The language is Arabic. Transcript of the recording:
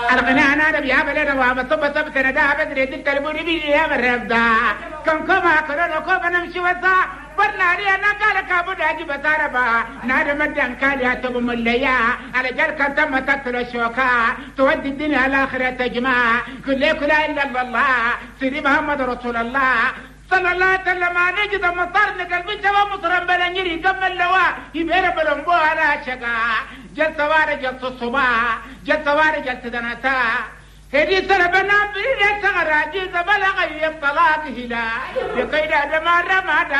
الغنانا نبيا بلنا وابطب سندا بدري دلت البوري يا مرفدا كم كما كنا كما نمشي وسا برناري انا قال كابو داجي بتاربا نار مدن قال يا تبو مليا على جرك تم تقتل الشوكا تودي الدنيا الاخره تجمع كل لا الا الله سيدي محمد رسول الله صلى الله عليه وسلم نجد مطر قلبي جوا مطر بلنجري قم اللواء يبير بلنبو على شقا جل سواري جل الصباح جل سواري جل دناتا هدي سربنا بريد سغراجي زبلغ يبطلاك هلا يقيد دمار رمادا